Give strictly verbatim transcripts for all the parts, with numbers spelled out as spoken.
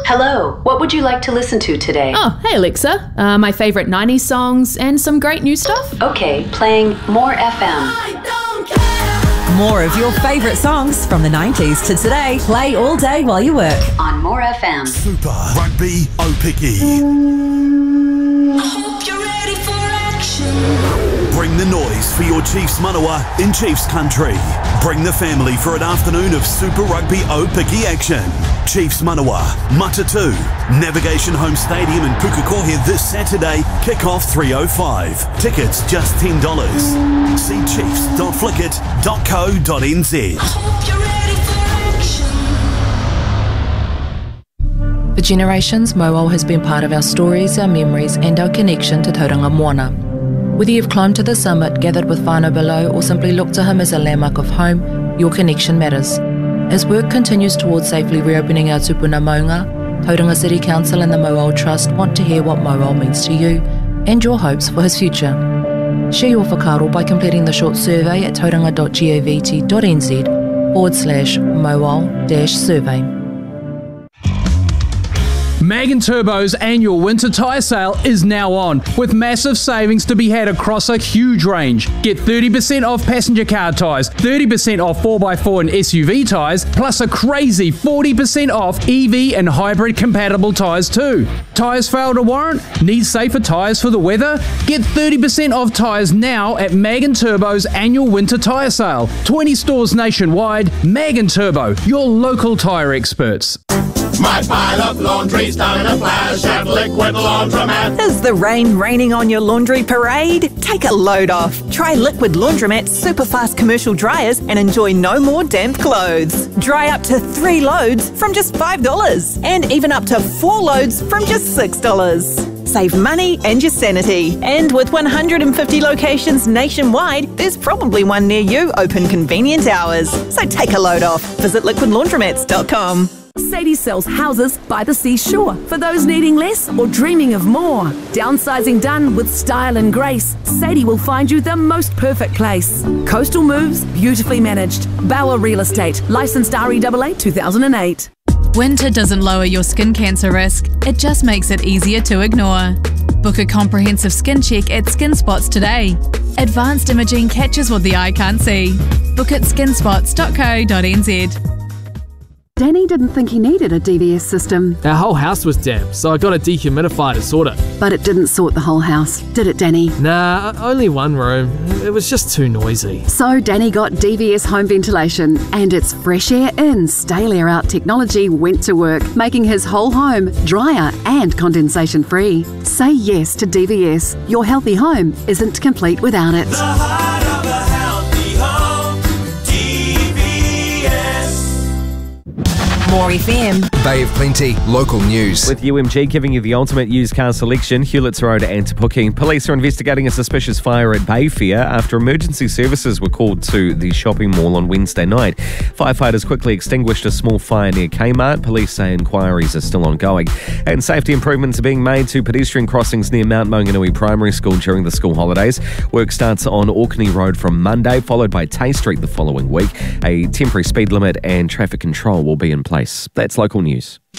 Hello, what would you like to listen to today? Oh, hey Alexa. Uh, my favourite nineties songs and some great new stuff. Okay, playing More F M. More of your favourite songs from the nineties to today. Play all day while you work. On More F M. Super Rugby Aupiki. I hope you're ready for action. Bring the noise for your Chiefs manawa in Chiefs country. Bring the family for an afternoon of Super Rugby Aupiki action. Chiefs manawa, Matatu, Navigation Home Stadium in Pukekohe this Saturday. Kick-off three oh five. Tickets just ten dollars. See chiefs dot flickit dot co dot n z. I hope you're ready for action. For generations, Moao has been part of our stories, our memories and our connection to Tauranga Moana. Whether you've climbed to the summit, gathered with whānau below or simply looked to him as a landmark of home, your connection matters. As work continues towards safely reopening our tupuna maunga, Tauranga City Council and the Moao Trust want to hear what Moao means to you and your hopes for his future. Share your whakaaro by completing the short survey at tauranga dot govt dot n z forward slash Moao dash survey. Magen Turbo's annual winter tyre sale is now on, with massive savings to be had across a huge range. Get thirty percent off passenger car tyres, thirty percent off four by four and S U V tyres, plus a crazy forty percent off E V and hybrid compatible tyres too. Tyres fail to warrant? Need safer tyres for the weather? Get thirty percent off tyres now at Magen Turbo's annual winter tyre sale. twenty stores nationwide. Magen Turbo, your local tyre experts. My pile of laundry's done a flash at Liquid Laundromat. Is the rain raining on your laundry parade? Take a load off. Try Liquid Laundromat's super fast commercial dryers and enjoy no more damp clothes. Dry up to three loads from just five dollars and even up to four loads from just six dollars. Save money and your sanity. And with one hundred fifty locations nationwide, there's probably one near you open convenient hours. So take a load off. Visit liquid laundromats dot com. Sadie sells houses by the seashore for those needing less or dreaming of more. Downsizing done with style and grace, Sadie will find you the most perfect place. Coastal moves, beautifully managed. Bauer Real Estate, licensed R E A A two thousand eight. Winter doesn't lower your skin cancer risk, it just makes it easier to ignore. Book a comprehensive skin check at Skin Spots today. Advanced imaging catches what the eye can't see. Book at skin spots dot co dot n z. Danny didn't think he needed a D V S system. Our whole house was damp, so I got a dehumidifier to sort it. But it didn't sort the whole house, did it, Danny? Nah, only one room. It was just too noisy. So Danny got D V S home ventilation, and its fresh air in, stale air out technology went to work, making his whole home drier and condensation free. Say yes to D V S. Your healthy home isn't complete without it. The heart of a healthy home, D V S. More F M. Bay of Plenty, local news. With U M G giving you the ultimate used car selection, Hewlett's Road and Te Puke. Police are investigating a suspicious fire at Bayfair after emergency services were called to the shopping mall on Wednesday night. Firefighters quickly extinguished a small fire near Kmart. Police say inquiries are still ongoing. And safety improvements are being made to pedestrian crossings near Mount Maunganui Primary School during the school holidays. Work starts on Orkney Road from Monday, followed by Tay Street the following week. A temporary speed limit and traffic control will be in place. That's local news.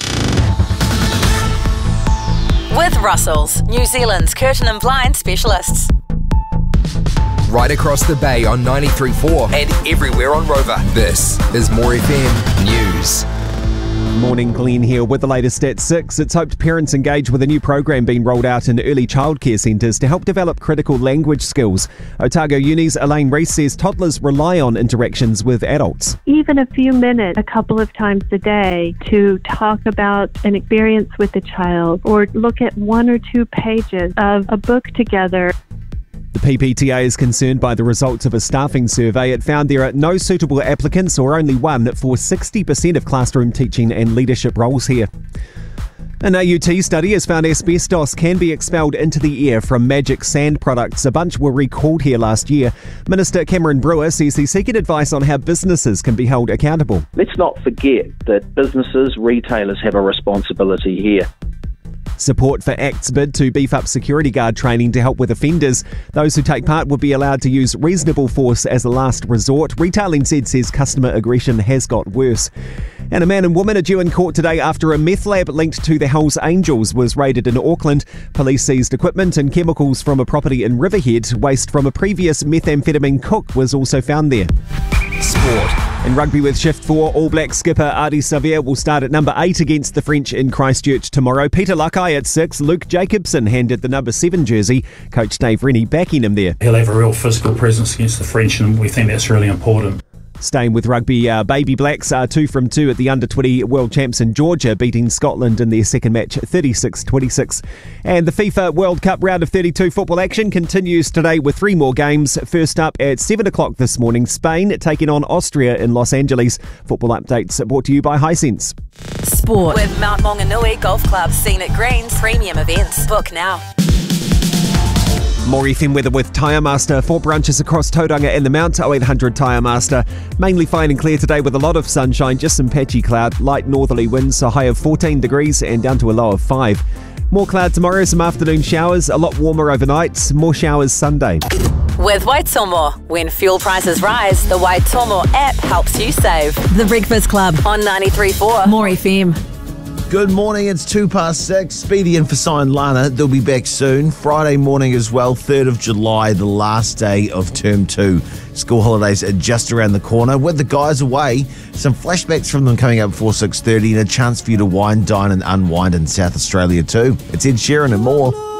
With Russell's, New Zealand's curtain and blind specialists. Right across the bay on ninety-three point four and everywhere on Rover. This is More F M News. Morning, Glenn here with the latest at six. It's hoped parents engage with a new program being rolled out in early childcare centres to help develop critical language skills. Otago Uni's Elaine Rees says toddlers rely on interactions with adults. Even a few minutes, a couple of times a day, to talk about an experience with the child or look at one or two pages of a book together. The P P T A is concerned by the results of a staffing survey. It found there are no suitable applicants, or only one, for sixty percent of classroom teaching and leadership roles here. An A U T study has found asbestos can be expelled into the air from Magic Sand products. A bunch were recalled here last year. Minister Cameron Brewer says he's seeking advice on how businesses can be held accountable. Let's not forget that businesses, retailers have a responsibility here. Support for ACT's bid to beef up security guard training to help with offenders. Those who take part will be allowed to use reasonable force as a last resort. Retail N Z says customer aggression has got worse. And a man and woman are due in court today after a meth lab linked to the Hells Angels was raided in Auckland. Police seized equipment and chemicals from a property in Riverhead. Waste from a previous methamphetamine cook was also found there. Sport. In rugby with Shift four, All Black skipper Ardie Savea will start at number eight against the French in Christchurch tomorrow. Peter Lakai at six. Luke Jacobson handed the number seven jersey. Coach Dave Rennie backing him there. He'll have a real physical presence against the French, and we think that's really important. Staying with rugby, uh, Baby Blacks are two from two at the under twenty World Champs in Georgia, beating Scotland in their second match thirty-six twenty-six. And the FIFA World Cup round of thirty-two football action continues today with three more games. First up at seven o'clock this morning, Spain taking on Austria in Los Angeles. Football updates brought to you by Hisense. Sport with Mount Maunganui Golf Club, Scenic Greens, premium events. Book now. More F M weather with Tyre Master. Four branches across Tauranga and the Mount. oh eight hundred Tyre Master. Mainly fine and clear today with a lot of sunshine, just some patchy cloud. Light northerly winds, a high of fourteen degrees and down to a low of five. More cloud tomorrow, some afternoon showers. A lot warmer overnight. More showers Sunday. With Waitomo, when fuel prices rise, the Waitomo app helps you save. The Breakfast Club on ninety-three point four More F M. Good morning, it's two past six. Speedy in for Sign Lana. They'll be back soon. Friday morning as well, third of July, the last day of term two. School holidays are just around the corner. With the guys away, some flashbacks from them coming up before six thirty and a chance for you to wine, dine and unwind in South Australia too. It's Ed Sheeran and more.